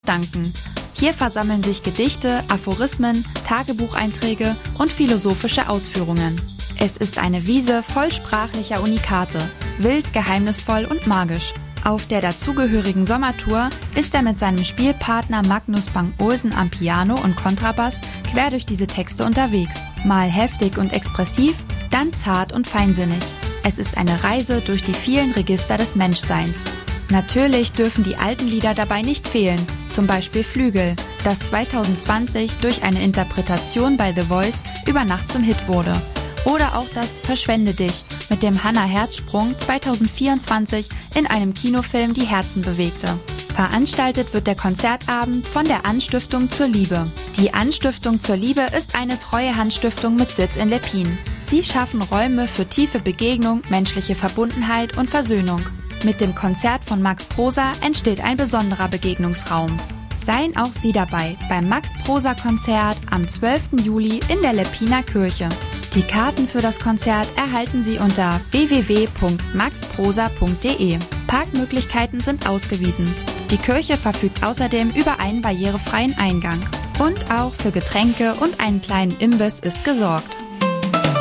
danken. Hier versammeln sich Gedichte, Aphorismen, Tagebucheinträge und philosophische Ausführungen. Es ist eine Wiese voll sprachlicher Unikate, wild, geheimnisvoll und magisch. Auf der dazugehörigen Sommertour ist er mit seinem Spielpartner Magnus Bang-Olsen am Piano und Kontrabass quer durch diese Texte unterwegs. Mal heftig und expressiv, dann zart und feinsinnig. Es ist eine Reise durch die vielen Register des Menschseins. Natürlich dürfen die alten Lieder dabei nicht fehlen, zum Beispiel Flügel, das 2020 durch eine Interpretation bei The Voice über Nacht zum Hit wurde. Oder auch das Verschwende dich, mit dem Hannah Herzsprung 2024 in einem Kinofilm die Herzen bewegte. Veranstaltet wird der Konzertabend von der Anstiftung zur Liebe. Die Anstiftung zur Liebe ist eine Treuhandstiftung mit Sitz in Leppin. Sie schaffen Räume für tiefe Begegnung, menschliche Verbundenheit und Versöhnung. Mit dem Konzert von Max Prosa entsteht ein besonderer Begegnungsraum. Seien auch Sie dabei beim Max-Prosa-Konzert am 12. Juli in der Leppiner Kirche. Die Karten für das Konzert erhalten Sie unter www.maxprosa.de. Parkmöglichkeiten sind ausgewiesen. Die Kirche verfügt außerdem über einen barrierefreien Eingang. Und auch für Getränke und einen kleinen Imbiss ist gesorgt.